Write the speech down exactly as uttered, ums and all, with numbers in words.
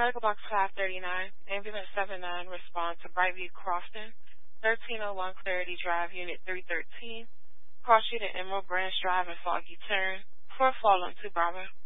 Medical Box five thirty-nine, Ambulance seven nine, respond to Brightview Crofton, thirteen oh one Clarity Drive, Unit three thirteen, cross unit Emerald Branch Drive and Foggy Turn, for fallen to Bravo.